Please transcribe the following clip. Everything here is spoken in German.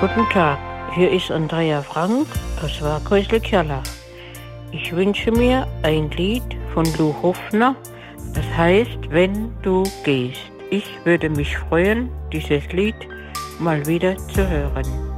Guten Tag, hier ist Andrea Frank aus Warkhäusl-Kjallach. Ich wünsche mir ein Lied von Lou Hofner, das heißt Wenn du gehst. Ich würde mich freuen, dieses Lied mal wieder zu hören.